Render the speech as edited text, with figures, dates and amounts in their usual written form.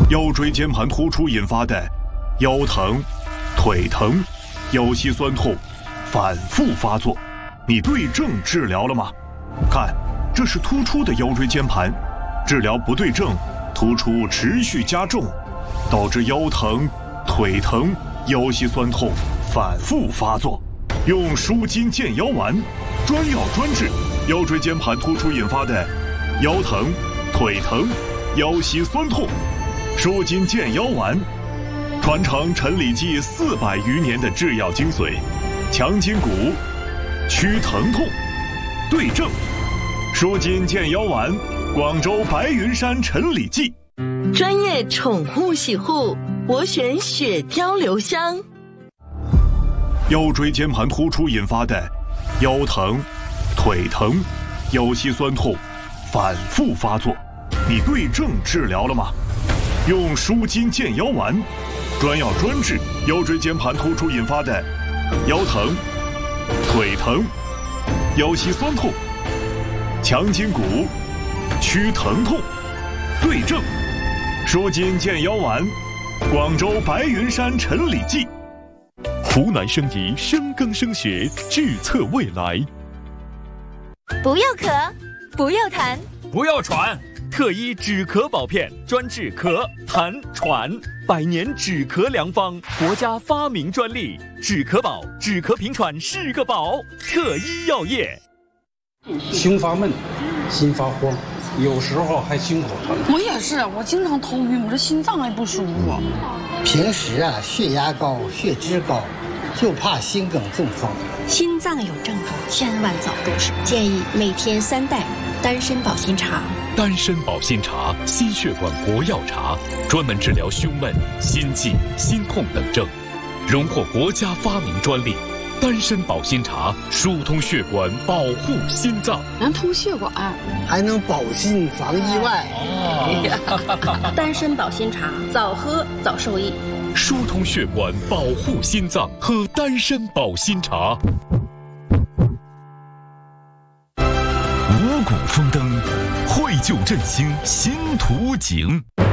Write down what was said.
腰椎间盘突出引发的腰疼、腿疼、腰膝酸痛反复发作，你对症治疗了吗？看，这是突出的腰椎间盘，治疗不对症，突出持续加重，导致腰疼、腿疼、腰膝酸痛反复发作。用舒筋健腰丸，专药专治腰椎间盘突出引发的腰疼、腿疼、腰膝酸痛。舒筋健腰丸，传承陈李济400余年的制药精髓，强筋骨，祛疼痛，对症。舒筋健腰丸，广州白云山陈李济。 专业宠物洗护，我选雪貂留香。 腰椎间盘突出引发的腰疼、腿疼、腰膝酸痛反复发作，你对症治疗了吗？用舒筋健腰丸，专药专治腰椎间盘突出引发的腰疼、腿疼、腰膝酸痛，强筋骨，祛疼痛，对症。舒筋健腰丸，广州白云山陈李济。湖南生医深耕生学，智测未来。 不要咳，不要痰， 不要喘。特医止咳保片，专治咳、痰、喘，100年止咳良方，国家发明专利。止咳宝，止咳平喘是个宝。特医药业。 胸发闷，心发慌，有时候还心口疼。 我也是，我经常头晕，我这心脏还不舒服。 平时血压高、血脂高，就怕心梗中风。 心脏有症状，千万早入手。建议每天3袋丹参保心茶。 丹参保心茶，心血管国药茶，专门治疗胸闷、心悸、心痛等症，荣获国家发明专利。丹参保心茶疏通血管，保护心脏， 能通血管， 还能保心防意外。 丹参保心茶，早喝早受益。 疏通血管，保护心脏，喝丹参保心茶。五谷丰登，绘就振兴新图景。